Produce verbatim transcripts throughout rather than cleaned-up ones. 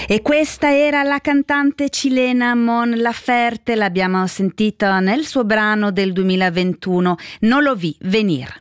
E questa era la cantante cilena Mon Laferte, l'abbiamo sentita nel suo brano del duemilaventuno, Non lo vi venir.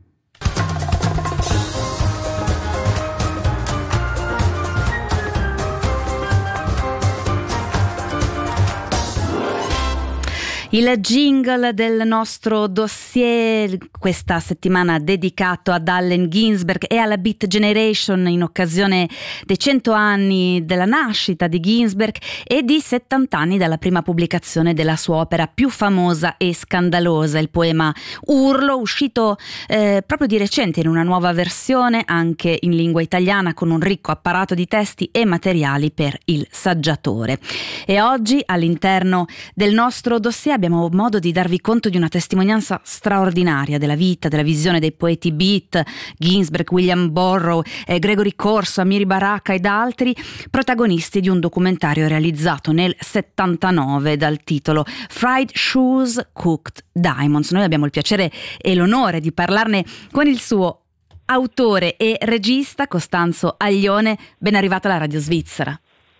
Il jingle del nostro dossier questa settimana dedicato ad Allen Ginsberg e alla Beat Generation in occasione dei cento anni della nascita di Ginsberg e di settanta anni dalla prima pubblicazione della sua opera più famosa e scandalosa, il poema Urlo, uscito eh, proprio di recente in una nuova versione anche in lingua italiana con un ricco apparato di testi e materiali per il saggiatore. E oggi all'interno del nostro dossier abbiamo modo di darvi conto di una testimonianza straordinaria della vita, della visione dei poeti beat, Ginsberg, William Burroughs, eh, Gregory Corso, Amiri Baraka ed altri, protagonisti di un documentario realizzato nel settantanove dal titolo Fried Shoes, Cooked Diamonds. Noi abbiamo il piacere e l'onore di parlarne con il suo autore e regista Costanzo Aglione. Ben arrivato alla Radio Svizzera.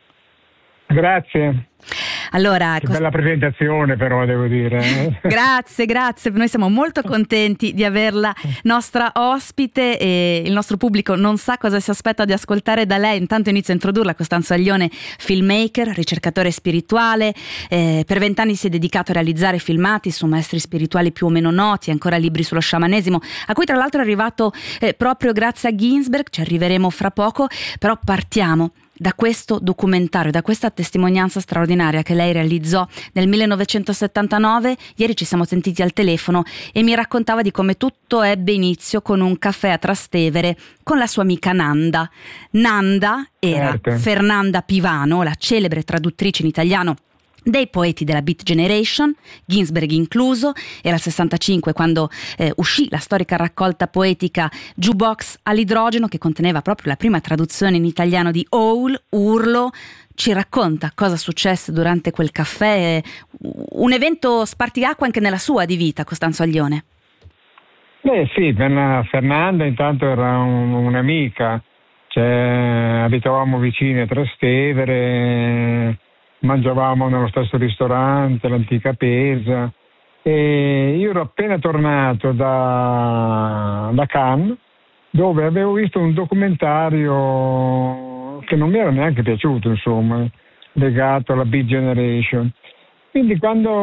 Grazie. Allora, che bella presentazione però, devo dire. Grazie, grazie. Noi siamo molto contenti di averla nostra ospite e il nostro pubblico non sa cosa si aspetta di ascoltare da lei. Intanto inizio a introdurla. Costanzo Aglione, filmmaker, ricercatore spirituale, eh, per vent'anni si è dedicato a realizzare filmati su maestri spirituali più o meno noti, ancora libri sullo sciamanesimo, a cui tra l'altro è arrivato eh, proprio grazie a Ginsberg, ci arriveremo fra poco, però partiamo da questo documentario, da questa testimonianza straordinaria che lei realizzò nel millenovecentosettantanove. Ieri ci siamo sentiti al telefono e mi raccontava di come tutto ebbe inizio con un caffè a Trastevere con la sua amica Nanda. Nanda era certo. Fernanda Pivano, la celebre traduttrice in italiano dei poeti della Beat Generation, Ginsberg incluso. Era il sessantacinque quando eh, uscì la storica raccolta poetica Jukebox all'idrogeno, che conteneva proprio la prima traduzione in italiano di Howl, Urlo. Ci racconta cosa successe durante quel caffè, un evento spartiacque anche nella sua di vita, Costanzo Aglione. Beh sì, per la Fernanda intanto era un, un'amica, cioè, abitavamo vicini a Trastevere, mangiavamo nello stesso ristorante, l'Antica Pesa, e io ero appena tornato da, da Cannes, dove avevo visto un documentario che non mi era neanche piaciuto, insomma, legato alla Beat Generation. Quindi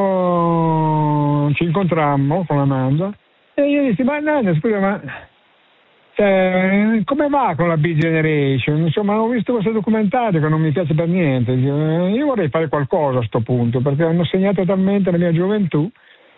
quando ci incontrammo con Amanda, e io dissi, ma Nanda, scusa, ma Eh, come va con la Beat Generation? Insomma, ho visto questo documentario che non mi piace per niente. Io vorrei fare qualcosa a sto punto, perché hanno segnato talmente la mia gioventù.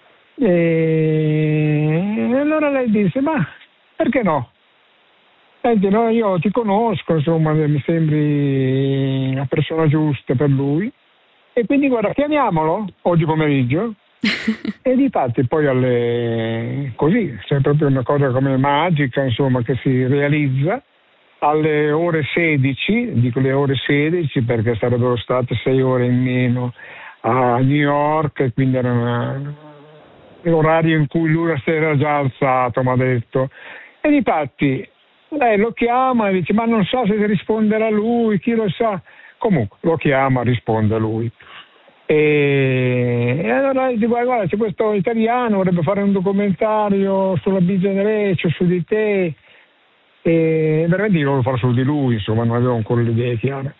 E allora lei disse, ma perché no? Senti, no, io ti conosco, insomma, mi sembri una persona giusta per lui. E quindi guarda, chiamiamolo oggi pomeriggio. E difatti poi alle così, c'è proprio una cosa come magica, insomma, che si realizza alle ore sedici, dico le ore sedici perché sarebbero state sei ore in meno a New York, e quindi era una, l'orario in cui lui si era già alzato, mi ha detto. E difatti lei lo chiama e dice, ma non so se risponderà lui, chi lo sa. Comunque lo chiama, risponde lui. E, e allora dico, guarda, c'è questo italiano, vorrebbe fare un documentario sulla Beat Generation, su di te, e veramente io volevo fare su di lui, insomma, non avevo ancora le idee chiare.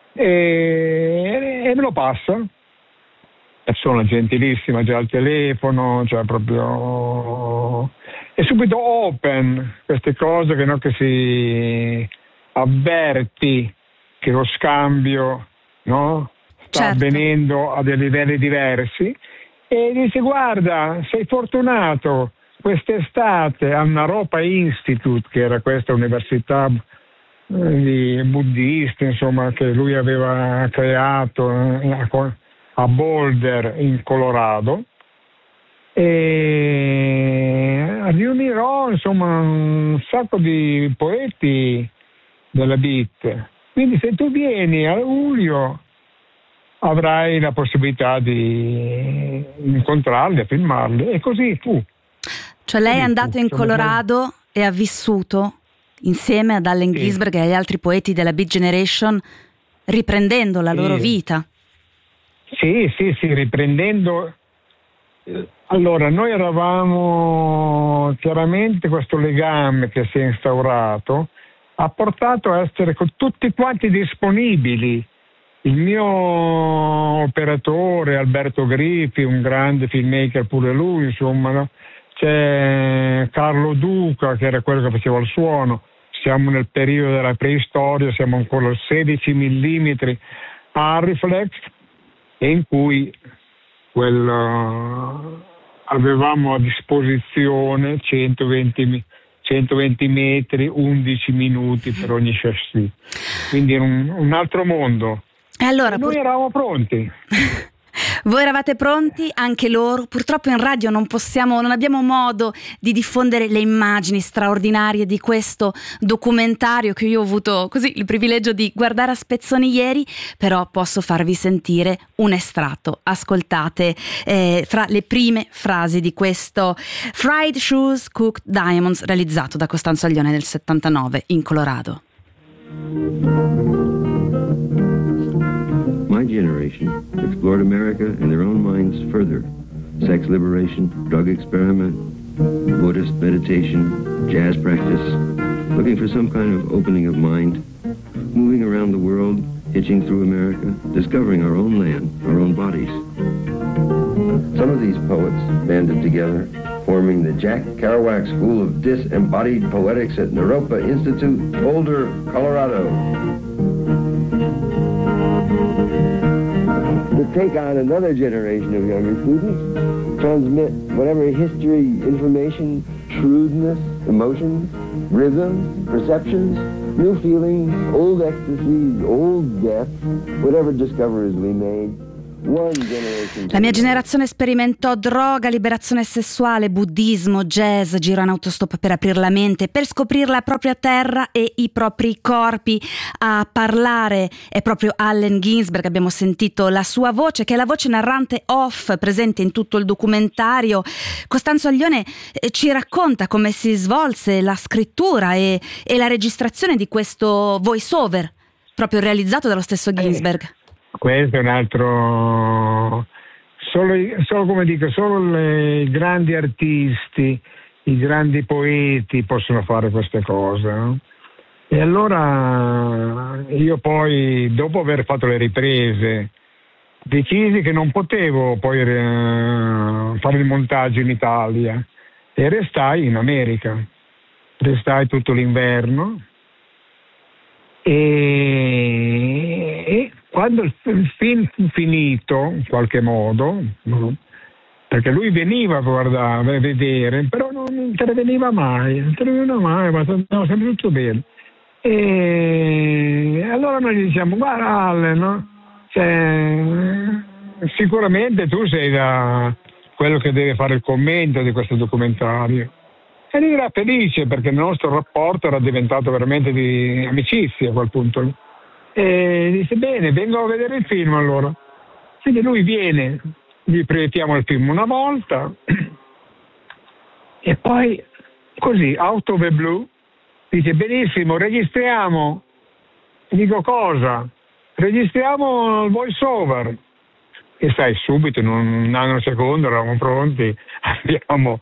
E, e me lo passa, persona gentilissima, già al telefono, cioè proprio, e subito open queste cose che, no, che si avverti che lo scambio, no? Sta certo. avvenendo a dei livelli diversi, e dice, guarda, sei fortunato, quest'estate al Naropa Institute, che era questa università di buddisti, insomma, che lui aveva creato a Boulder in Colorado, e riunirò, insomma, un sacco di poeti della Beat. Quindi se tu vieni a luglio avrai la possibilità di incontrarli, a filmarli, e così fu. Cioè lei è andato in Colorado e ha vissuto insieme ad Allen sì. Ginsberg e agli altri poeti della Beat Generation riprendendo la sì. loro vita. Sì, sì, sì, riprendendo. Allora, noi eravamo chiaramente, questo legame che si è instaurato ha portato a essere con tutti quanti disponibili. Il mio operatore Alberto Griffi, un grande filmmaker pure lui, insomma, no? C'è Carlo Duca che era quello che faceva il suono. Siamo nel periodo della preistoria, siamo ancora a sedici millimetri Arriflex, e in cui quel, uh, avevamo a disposizione centoventi, centoventi metri, undici minuti per ogni chassis. Quindi era un, un altro mondo. E allora, e noi pur... eravamo pronti. Voi eravate pronti, anche loro. Purtroppo in radio non possiamo, non abbiamo modo di diffondere le immagini straordinarie di questo documentario che io ho avuto così il privilegio di guardare a spezzoni ieri, però posso farvi sentire un estratto. Ascoltate eh, fra le prime frasi di questo Fried Shoes Cooked Diamonds, realizzato da Costanzo Aglione nel settantanove in Colorado. My generation explored America in their own minds further. Sex liberation, drug experiment, Buddhist meditation, jazz practice, looking for some kind of opening of mind, moving around the world, hitching through America, discovering our own land, our own bodies. Some of these poets banded together, forming the Jack Kerouac School of Disembodied Poetics at Naropa Institute, Boulder, Colorado. To take on another generation of younger students, transmit whatever history, information, shrewdness, emotions, rhythms, perceptions, new feelings, old ecstasies, old deaths, whatever discoveries we made. La mia generazione sperimentò droga, liberazione sessuale, buddismo, jazz, giro in autostop per aprir la mente, per scoprire la propria terra e i propri corpi. A parlare è proprio Allen Ginsberg. Abbiamo sentito la sua voce, che è la voce narrante off presente in tutto il documentario. Costanzo Aglione eh, ci racconta come si svolse la scrittura e, e la registrazione di questo voice over, proprio realizzato dallo stesso Ginsberg. Eh. Questo è un altro, solo, solo come dico, solo le, i grandi artisti, i grandi poeti possono fare queste cose, no? E allora io poi, dopo aver fatto le riprese, decisi che non potevo poi eh, fare il montaggio in Italia e restai in America, restai tutto l'inverno e, e quando il film fu finito, in qualche modo, perché lui veniva a guardare, a vedere, però non interveniva mai, non interveniva mai, ma andava sempre tutto bene. E allora noi gli diciamo, guarda Allen, no? Cioè, sicuramente tu sei da quello che deve fare il commento di questo documentario. E lui era felice perché il nostro rapporto era diventato veramente di amicizia a quel punto lì. E dice, bene, vengo a vedere il film allora. Quindi lui viene, gli proiettiamo il film una volta e poi così, out of the blue, dice, benissimo, registriamo. E dico, cosa? Registriamo il voice over. E sai, subito, in un nanosecondo eravamo pronti, abbiamo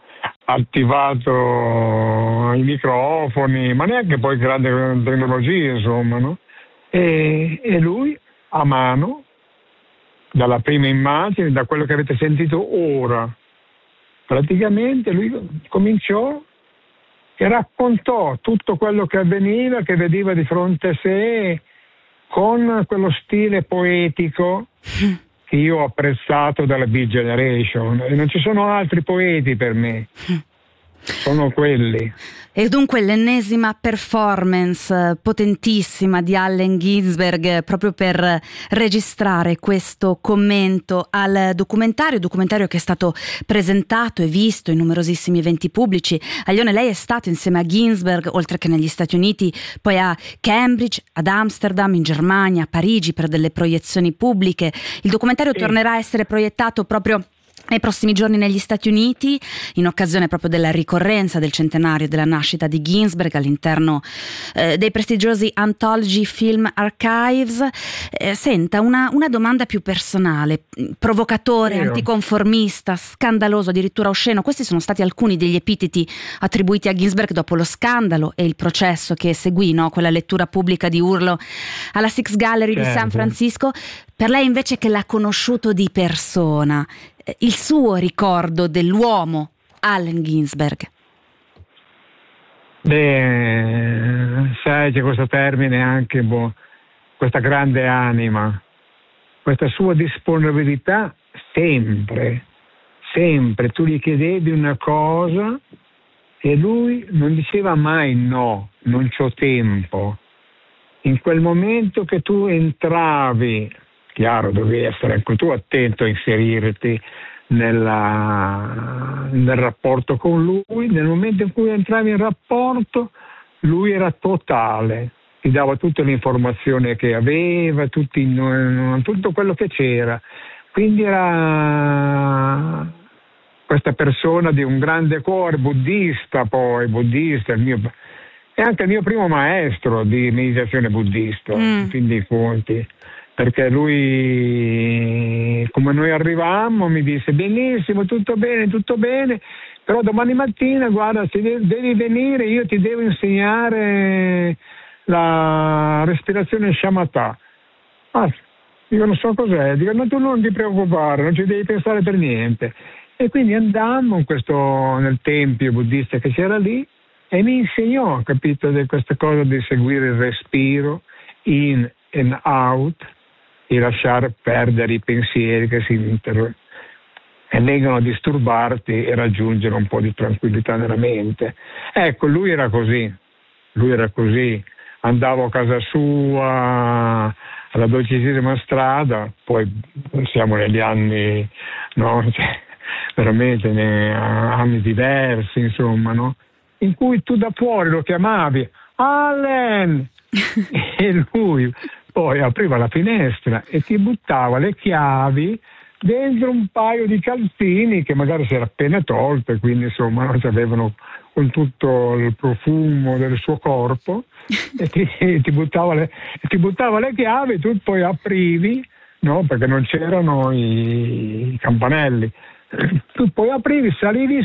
attivato i microfoni, ma neanche poi grande tecnologia, insomma, no? E, e lui, a mano, dalla prima immagine, da quello che avete sentito ora, praticamente lui cominciò e raccontò tutto quello che avveniva, che vedeva di fronte a sé, con quello stile poetico che io ho apprezzato dalla Beat Generation. E non ci sono altri poeti per me. Sono quelli. E dunque l'ennesima performance potentissima di Allen Ginsberg proprio per registrare questo commento al documentario, documentario che è stato presentato e visto in numerosissimi eventi pubblici. Aglione, lei è stato insieme a Ginsberg, oltre che negli Stati Uniti, poi a Cambridge, ad Amsterdam, in Germania, a Parigi per delle proiezioni pubbliche. Il documentario sì. tornerà a essere proiettato proprio nei prossimi giorni negli Stati Uniti, in occasione proprio della ricorrenza del centenario della nascita di Ginsberg, all'interno eh, dei prestigiosi Anthology Film Archives. Eh, senta, una, una domanda più personale: provocatore, Io. anticonformista, scandaloso, addirittura osceno, questi sono stati alcuni degli epiteti attribuiti a Ginsberg dopo lo scandalo e il processo che seguì, no? Quella lettura pubblica di urlo alla Six Gallery Certo. di San Francisco. Per lei invece, che l'ha conosciuto di persona, il suo ricordo dell'uomo Allen Ginsberg? Beh, sai, c'è questo termine anche, boh, questa grande anima, questa sua disponibilità sempre, sempre. Tu gli chiedevi una cosa e lui non diceva mai no, non c'ho tempo. In quel momento che tu entravi, chiaro, dovevi essere anche tu attento a inserirti nella, nel rapporto con lui. Nel momento in cui entravi in rapporto, lui era totale, ti dava tutte le informazioni che aveva, tutti, tutto quello che c'era. Quindi era questa persona di un grande cuore, buddista, poi buddista, il mio, è anche il mio primo maestro di meditazione buddista, Mm. in fin dei conti. Perché lui, come noi arrivammo, mi disse: benissimo, tutto bene, tutto bene, però domani mattina, guarda, se devi venire, io ti devo insegnare la respirazione shamatha. Ah, io non so cos'è, dico: ma tu non ti preoccupare, non ci devi pensare per niente. E quindi andammo in questo, nel tempio buddista che c'era lì, e mi insegnò, capito, di questa cosa di seguire il respiro, in and out, di lasciare perdere i pensieri che si inter- e vengono a disturbarti e raggiungere un po' di tranquillità nella mente. Ecco, lui era così, lui era così. Andavo a casa sua, alla dodicesima strada, poi siamo negli anni, no? Cioè, veramente ne- anni diversi, insomma, no? In cui tu da fuori lo chiamavi Allen e lui poi apriva la finestra e ti buttava le chiavi dentro un paio di calzini che magari si era appena tolto, e quindi insomma non avevano con tutto il profumo del suo corpo, e ti, ti, buttava le, ti buttava le chiavi, tu poi aprivi, no? Perché non c'erano i, i campanelli, tu poi aprivi, salivi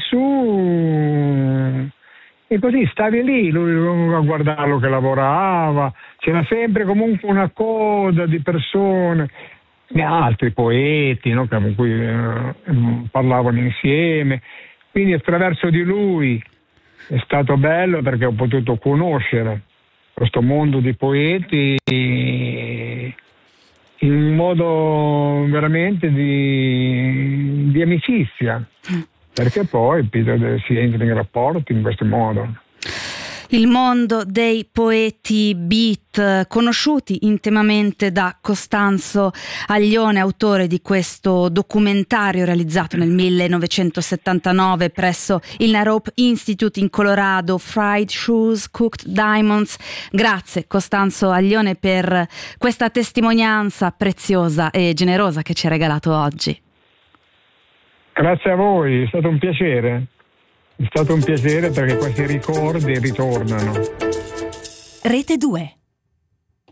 su e così stavi lì, lui a guardarlo che lavorava, c'era sempre comunque una coda di persone, e altri poeti, no, con cui eh, parlavano insieme. Quindi attraverso di lui è stato bello, perché ho potuto conoscere questo mondo di poeti in un modo veramente di, di amicizia. Perché poi si entra in rapporti in questo modo. Il mondo dei poeti beat, conosciuti intimamente da Costanzo Aglione, autore di questo documentario realizzato nel millenovecentosettantanove presso il Narope Institute in Colorado, Fried Shoes, Cooked Diamonds. Grazie Costanzo Aglione per questa testimonianza preziosa e generosa che ci ha regalato oggi. Grazie a voi, è stato un piacere, è stato un piacere, perché questi ricordi ritornano. Rete due.